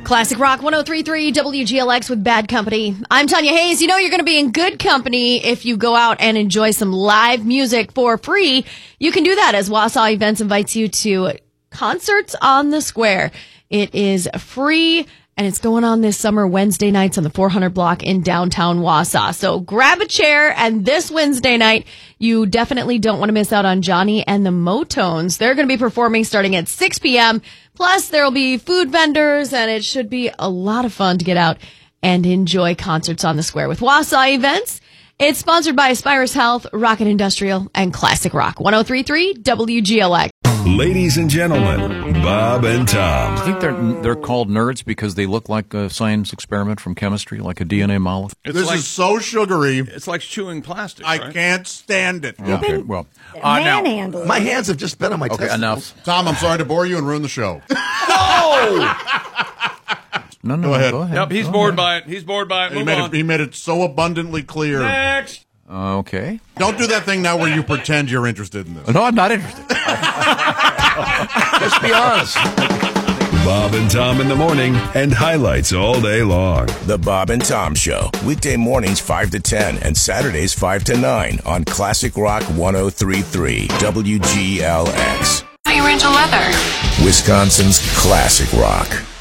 Classic Rock 103.3 WGLX with Bad Company. I'm Tanya Hayes. You know you're going to be in good company if you go out and enjoy some live music for free. You can do that as Wausau Events invites you to Concerts on the Square. It is free, and it's going on this summer Wednesday nights on the 400 block in downtown Wausau. So grab a chair, and this Wednesday night, you definitely don't want to miss out on Johnny and the Motones. They're going to be performing starting at 6 p.m., plus, there will be food vendors, and it should be a lot of fun to get out and enjoy Concerts on the Square with Wausau Events. It's sponsored by Aspirus Health, Rocket Industrial, and Classic Rock 103.3 WGLX. Ladies and gentlemen, Bob and Tom. I think they're called nerds because they look like a science experiment from chemistry, like a DNA molecule. This is so sugary. It's like chewing plastic. I right? can't stand it. Okay, well, Manhandling. My hands have just been on my okay, testicles. enough. Tom, I'm sorry to bore you and ruin the show. No, Go ahead. Yep, he's bored by it. He's bored by it. Move on. He made it so abundantly clear. Next. Okay. Don't do that thing now where you pretend you're interested in this. No, I'm not interested. Just be honest. Bob and Tom in the morning and highlights all day long. The Bob and Tom Show, weekday mornings 5 to 10 and Saturdays 5 to 9 on Classic Rock 103.3 WGLX. How you into leather? Wisconsin's Classic Rock.